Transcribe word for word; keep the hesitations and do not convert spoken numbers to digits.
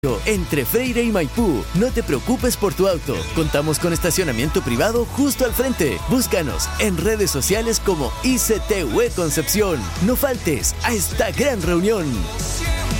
Entre Freire y Maipú. No te preocupes por tu auto. Contamos con estacionamiento privado justo al frente. Búscanos en redes sociales como I C T U E Concepción. No faltes a esta gran reunión.